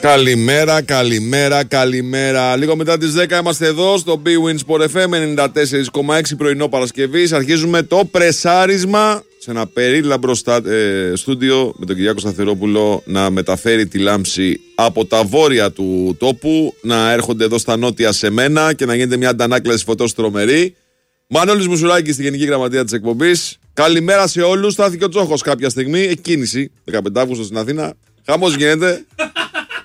Καλημέρα. Λίγο μετά τις 10 είμαστε εδώ στο Bwin Sport FM 94,6 πρωινό Παρασκευής. Αρχίζουμε το πρεσάρισμα σε ένα περίλαμπρο στούντιο με τον Κυριάκο Σταθερόπουλο να μεταφέρει τη λάμψη από τα βόρεια του τόπου, να έρχονται εδώ στα νότια σε μένα και να γίνεται μια αντανάκλαση φωτός τρομερή. Μανώλης Μουσουράκης στη Γενική Γραμματεία της εκπομπής. Καλημέρα σε όλους. Στάθηκε ο Τσόχος κάποια στιγμή. Εκκίνηση 15 Αύγουστο στην Αθήνα. Χαμός γίνεται.